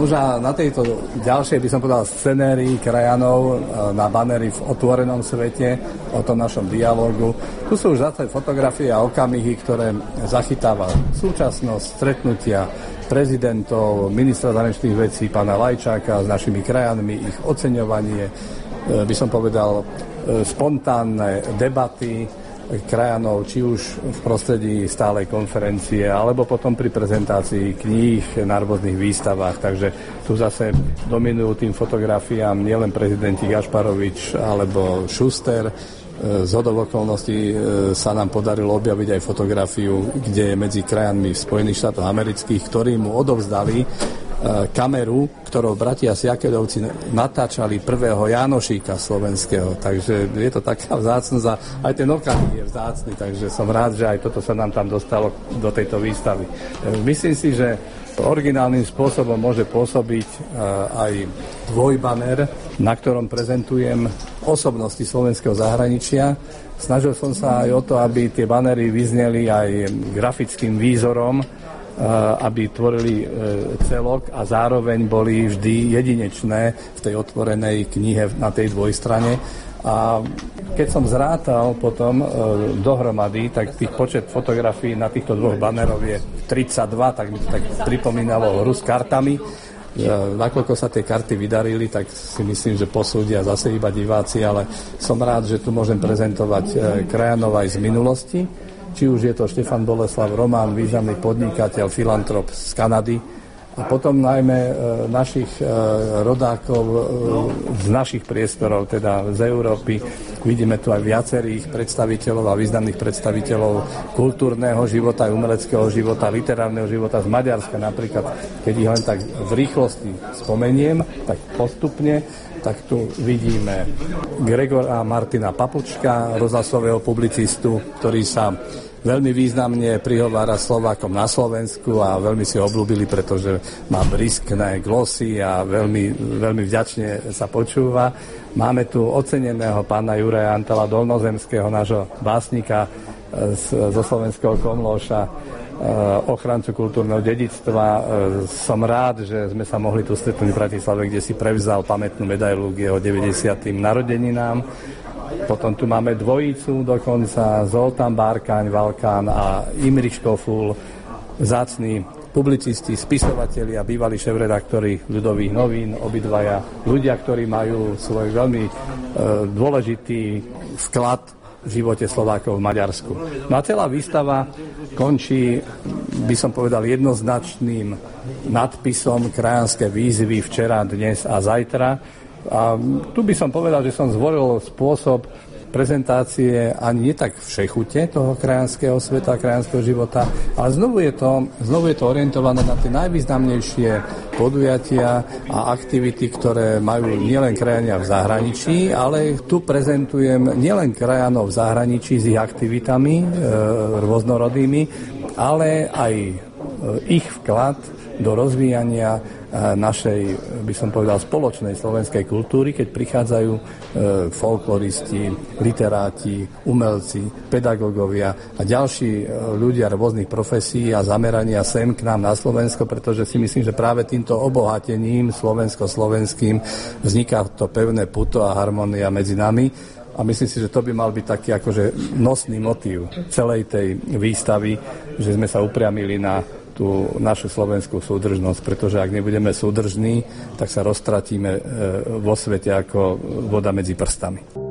už na tejto ďalšej, by som povedal, scenérii krajanov na banéri v otvorenom svete o tom našom dialógu. Tu sú už zase fotografie a okamihy, ktoré zachytáva súčasnosť, stretnutia prezidentov, ministra zahraničných vecí, pána Lajčáka s našimi krajanmi, ich oceňovanie, by som povedal, spontánne debaty krajanov, či už v prostredí stálej konferencie, alebo potom pri prezentácii kníh na rôznych výstavách. Takže tu zase dominujú tým fotografiám nielen prezidenti Gašparovič alebo Šuster. Zhodou okolností sa nám podarilo objaviť aj fotografiu, kde je medzi krajanmi Spojených štátov amerických, ktorí mu odovzdali kameru, ktorou bratia Siakeľovci natáčali prvého Jánošíka slovenského. Takže je to taká vzácnosť a aj ten okamih je vzácny, takže som rád, že aj toto sa nám tam dostalo do tejto výstavy. Myslím si, že originálnym spôsobom môže pôsobiť aj dvojbaner, na ktorom prezentujem osobnosti slovenského zahraničia. Snažil som sa aj o to, aby tie banery vyzneli aj grafickým výzorom, aby tvorili celok a zároveň boli vždy jedinečné v tej otvorenej knihe na tej dvojstrane. A keď som zrátal potom dohromady, tak tých počet fotografií na týchto dvoch banerov je 32, tak mi to tak pripomínalo hru s kartami. Nakoľko sa tie karty vydarili, tak si myslím, že posúdia zase iba diváci, ale som rád, že tu môžem prezentovať krajanov aj z minulosti. Či už je to Štefan Boleslav Román, významný podnikateľ, filantrop z Kanady, a potom najmä našich rodákov z našich priestorov, teda z Európy. Vidíme tu aj viacerých predstaviteľov a významných predstaviteľov kultúrneho života, umeleckého života, literárneho života z Maďarska napríklad. Keď ich len tak v rýchlosti spomeniem, tak postupne, tak tu vidíme Gregora Martina Papučka, rozhlasového publicistu, ktorý sa veľmi významne prihovára Slovákom na Slovensku a veľmi si obľúbili, pretože má briskné glosy a veľmi vďačne sa počúva. Máme tu oceneného pána Juraja Antala Dolnozemského, nášho básnika zo slovenského Komlóša, ochrancu kultúrneho dedičstva. Som rád, že sme sa mohli tu stretnúť v Bratislave, kde si prevzal pamätnú medailu k jeho 90. narodeninám. Potom tu máme dvojicu dokonca, Zoltán Bárkaň, Valkán a Imrich Koful, vzácni publicisti, spisovatelia, bývalí šéfredaktori Ľudových novín, obidvaja ľudia, ktorí majú svoj veľmi dôležitý vklad v živote Slovákov v Maďarsku. No a celá výstava končí, by som povedal, jednoznačným nadpisom Krajanské výzvy včera, dnes a zajtra. A tu by som povedal, že som zvolil spôsob prezentácie ani nie tak v šechute toho krajanského sveta, krajanského života, ale znovu je to orientované na tie najvýznamnejšie podujatia a aktivity, ktoré majú nielen krajania v zahraničí, ale tu prezentujem nielen krajanov v zahraničí s ich aktivitami rôznorodými, ale aj ich vklad do rozvíjania našej, by som povedal, spoločnej slovenskej kultúry, keď prichádzajú folkloristi, literáti, umelci, pedagógovia a ďalší ľudia rôznych profesí a zamerania sem k nám na Slovensko, pretože si myslím, že práve týmto obohatením slovensko-slovenským vzniká to pevné puto a harmónia medzi nami. A myslím si, že to by mal byť taký akože nosný motív celej tej výstavy, že sme sa upriamili na tú našu slovenskú súdržnosť, pretože ak nebudeme súdržní, tak sa roztratíme vo svete ako voda medzi prstami.